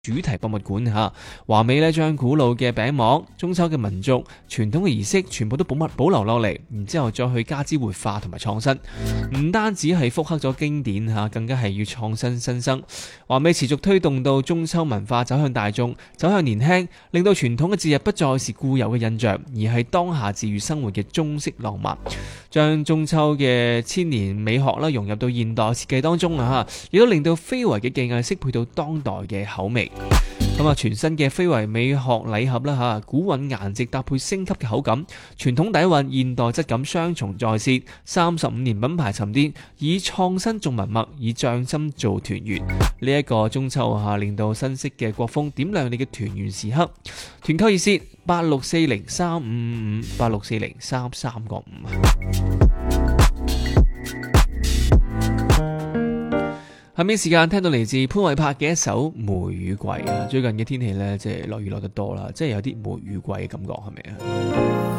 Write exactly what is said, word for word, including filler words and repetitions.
主題博物館吓，華美咧將古老嘅餅膜、中秋嘅民族傳統嘅儀式全部都保密保留落嚟，然之後再去加之活化同埋創新，唔單止係復刻咗經典吓，更加係要創新新生。華美持續推動到中秋文化走向大眾，走向年輕，令到傳統嘅節日不再是固有嘅印象，而係當下治愈生活嘅中式浪漫，將中秋嘅千年美學啦融入到現代設計當中啊，亦都令到非遺嘅技藝適配到當代嘅口味。咁啊，全新嘅非遺美學禮盒啦吓，古韻顏值搭配升級嘅口感，傳統底蘊、現代質感雙重再現，三十五年品牌沉澱，以創新做文墨，以匠心做團圓。呢一個中秋吓，令到新式嘅國風點亮你嘅團圓時刻。團購熱線八六四零三五五五八六四零三三個五。下面時間聽到嚟自潘瑋柏嘅一首《梅雨季》啊，最近嘅天氣呢，即係落雨落得多啦，即係有啲梅雨季嘅感覺，係咪啊？